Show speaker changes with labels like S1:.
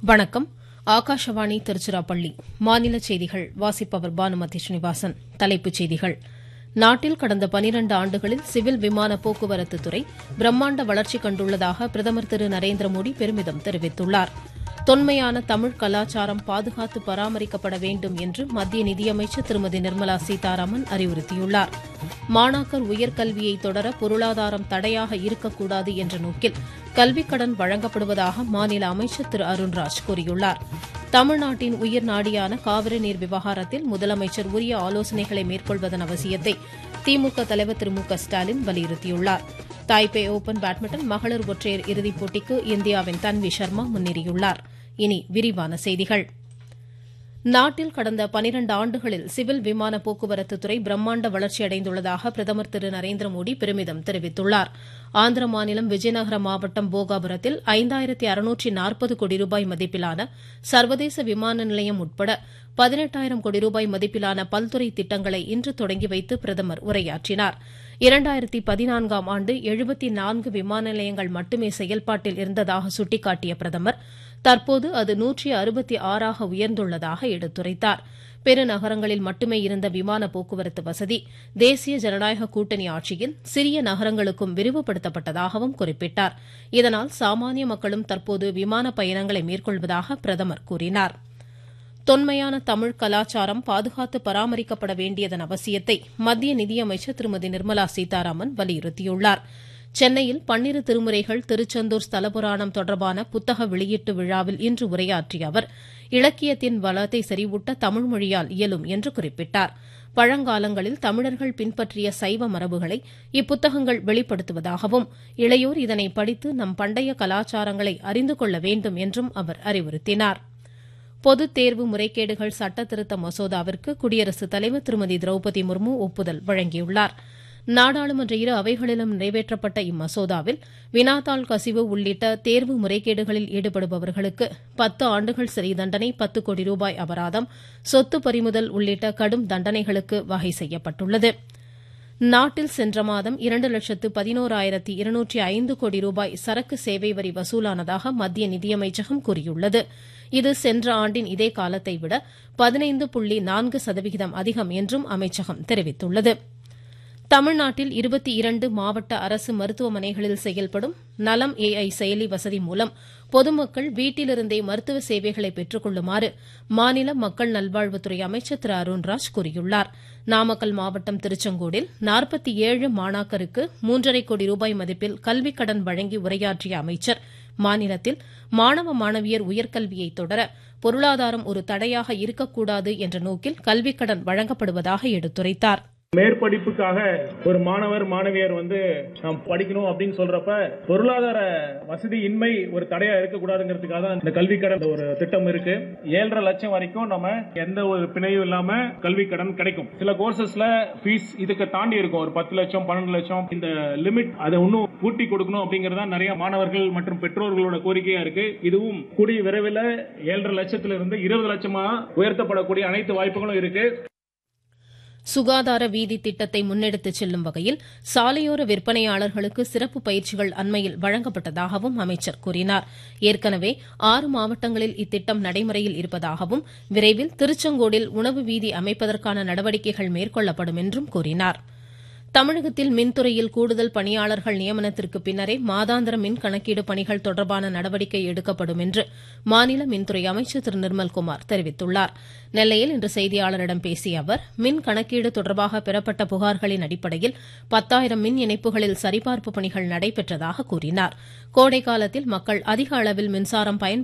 S1: வணக்கம். ஆகாஷவாணி திருச்சிராப்பள்ளி. மாநில செய்திகள் வாசிப்பவர் பானுமதி ஸ்ரீனிவாசன். தலைப்புச் செய்திகள். நாட்டில் கடந்த 12 ஆண்டுகளில் சிவில் விமான போக்குவரத்து துறை பிரம்மாண்ட வளர்ச்சி கண்டுள்ளதாக பிரதமர் திரு நரேந்திரமோடி பெருமிதம் தெரிவித்துள்ளார். தொன்மையான தமிழ் கலாச்சாரம் பாதுகாத்து பராமரிக்கப்பட வேண்டும் என்று மத்திய நிதியமைச்சர் திருமதி நிர்மலா சீதாராமன் அறிவுறுத்தியுள்ளார். மாணாக்கர் உயர்கல்வியை தொடர பொருளாதாரம் தடையாக இருக்கக்கூடாது என்ற நோக்கில் கல்விக் கடன் வழங்கப்படுவதாக மாநில அமைச்சர் திரு அருண்ராஜ் கூறியுள்ளார். தமிழ்நாட்டின் உயிர் நாடியான காவிரி நீர் விவகாரத்தில் முதலமைச்சர் உரிய ஆலோசனைகளை மேற்கொள்வதன் அவசியத்தை திமுக தலைவர் திரு மு க ஸ்டாலின் வலியுறுத்தியுள்ளார். தாய்பே ஓபன் பேட்மிண்டன் மகளிர் ஒற்றையர் இறுதிப் போட்டிக்கு இந்தியாவின் தன்வி சர்மா முன்னேறியுள்ளார். இனி விரிவான செய்திகள். நாட்டில் கடந்த 12 ஆண்டுகளில் சிவில் விமான போக்குவரத்து துறை பிரம்மாண்ட வளர்ச்சியடைந்துள்ளதாக பிரதமர் திரு நரேந்திரமோடி பெருமிதம் தெரிவித்துள்ளார். ஆந்திர மாநிலம் விஜயநகர மாவட்டம் போகாபுரத்தில் 5640 கோடி ரூபாய் மதிப்பிலான சர்வதேச விமான நிலையம் உட்பட 18,000 கோடி ரூபாய் மதிப்பிலான பல்துறை திட்டங்களை இன்று தொடங்கி வைத்து பிரதமர் உரையாற்றினார். 2014ஆம் ஆண்டு 74 விமான நிலையங்கள் மட்டுமே செயல்பாட்டில் இருந்ததாக சுட்டிக்காட்டிய பிரதமர் தற்போது அது 166ஆக உயர்ந்துள்ளதாக எடுத்துரைத்தார். பெருநகரங்களில் மட்டுமே இருந்த விமான போக்குவரத்து வசதி தேசிய ஜனநாயக கூட்டணி ஆட்சியில் சிறிய நகரங்களுக்கும் விரிவுபடுத்தப்பட்டதாகவும் குறிப்பிட்டார். இதனால் சாமானிய மக்களும் தற்போது விமான பயணங்களை மேற்கொள்வதாக பிரதமர் கூறினார். தொன்மையான தமிழ் கலாச்சாரம் பாதுகாத்து பராமரிக்கப்பட வேண்டியதன் அவசியத்தை மத்திய நிதியமைச்சர் திருமதி நிர்மலா சீதாராமன் வலியுறுத்தியுள்ளார். சென்னையில் 12 திருமுறைகள் திருச்செந்தூர் ஸ்தலபுராணம் தொடர்பான புத்தக வெளியீட்டு விழாவில் இன்று உரையாற்றிய அவர் இலக்கியத்தின் வளத்தை செறிவூட்ட தமிழ் மொழியால் இயலும் என்று குறிப்பிட்டார். பழங்காலங்களில் தமிழர்கள் பின்பற்றிய சைவ மரபுகளை இப்புத்தகங்கள் வெளிப்படுத்துவதாகவும் இளையோர் இதனை படித்து நம் பண்டைய கலாச்சாரங்களை அறிந்து கொள்ள வேண்டும் என்றும் அவர் அறிவுறுத்தினார். பொதுத் தேர்வு முறைகேடுகள் சட்ட திருத்த மசோதாவிற்கு குடியரசுத் தலைவர் திருமதி திரௌபதி முர்மு ஒப்புதல் வழங்கியுள்ளார். நாடாளுமன்ற இரு அவைகளிலும் நிறைவேற்றப்பட்ட இம்மசோதாவில் வினாத்தாள் கசிவு உள்ளிட்ட தேர்வு முறைகேடுகளில் ஈடுபடுபவர்களுக்கு 10 ஆண்டுகள் சிறை தண்டனை, 10 கோடி ரூபாய் அபராதம், சொத்து பறிமுதல் உள்ளிட்ட கடும் தண்டனைகளுக்கு வகை செய்யப்பட்டுள்ளது. நாட்டில் சென்ற மாதம் 2,11,205 கோடி ரூபாய் சரக்கு சேவை வரி வசூலானதாக மத்திய நிதியமைச்சகம் கூறியுள்ளது. இது சென்ற ஆண்டின் இதே காலத்தை விட 15.4% அதிகம் என்றும் அமைச்சகம் தெரிவித்துள்ளது. தமிழ்நாட்டில் 22 மாவட்ட அரசு மருத்துவமனைகளில் செயல்படும் நலம் AI செயலி வசதி மூலம் பொதுமக்கள் வீட்டிலிருந்தே மருத்துவ சேவைகளை பெற்றுக் கொள்ளுமாறு மாநில மக்கள் நல்வாழ்வுத்துறை அமைச்சர் திரு அருண்ராஜ் கூறியுள்ளார். நாமக்கல் மாவட்டம் திருச்செங்கோடில் 47 மாணாக்கருக்கு 3.5 கோடி ரூபாய் மதிப்பில் கல்விக் கடன் வழங்கி உரையாற்றிய அமைச்சர் மாநிலத்தில் மாணவ மாணவியர் உயர்கல்வியை தொடர பொருளாதாரம் ஒரு தடையாக இருக்கக்கூடாது என்ற நோக்கில் கல்விக் கடன் வழங்கப்படுவதாக எடுத்துரைத்தார்.
S2: மேற்படிப்புக்காக ஒரு மாணவர் மாணவியர் நாம் படிக்கணும் அப்படின்னு சொல்றப்ப பொருளாதார வசதி இன்மை ஒரு தடையா இருக்கக்கூடாதுங்கிறதுக்காக தான் இந்த கல்வி கடன் ஒரு திட்டம் இருக்கு. 7.5 லட்சம் வரைக்கும் நம்ம எந்த ஒரு பிணையும் இல்லாம கல்வி கடன் கிடைக்கும். சில கோர்சஸ்ல ஃபீஸ் இதுக்கு தாண்டி இருக்கும், ஒரு 10 லட்சம் 12 லட்சம். இந்த லிமிட் அதை இன்னும் கூட்டி கொடுக்கணும் அப்படிங்கறதா நிறைய மாணவர்கள் மற்றும் பெற்றோர்களோட கோரிக்கையா இருக்கு. இதுவும் கூடிய விரைவில் 7.5 லட்சத்திலிருந்து 20 லட்சமா உயர்த்தப்படக்கூடிய அனைத்து வாய்ப்புகளும் இருக்கு.
S1: சுகாதார வீதி திட்டத்தை முன்னெடுத்துச் செல்லும் வகையில் சாலையோர விற்பனையாளர்களுக்கு சிறப்பு பயிற்சிகள் அண்மையில் வழங்கப்பட்டதாகவும் அமைச்சர் கூறினார். ஏற்கனவே 6 மாவட்டங்களில் இத்திட்டம் நடைமுறையில் இருப்பதாகவும் விரைவில் திருச்செங்கோடில் உணவு வீதி அமைப்பதற்கான நடவடிக்கைகள் மேற்கொள்ளப்படும் என்றும் கூறினார். தமிழகத்தில் மின்துறையில் கூடுதல் பணியாளர்கள் நியமனத்திற்கு பின்னரே மாதாந்திர மின் கணக்கீடு பணிகள் தொடர்பான நடவடிக்கை எடுக்கப்படும் என்று மாநில மின்துறை அமைச்சர் திரு நிர்மல்குமார் தெரிவித்துள்ளார். நெல்லையில் இன்று செய்தியாளரிடம் பேசிய அவர் மின் கணக்கீடு தொடர்பாக பெறப்பட்ட புகார்களின் அடிப்படையில் 10,000 மின் இணைப்புகளில் சரிபார்ப்பு பணிகள் நடைபெற்றதாக கூறினார். கோடை காலத்தில் மக்கள் அதிக அளவில் மின்சாரம்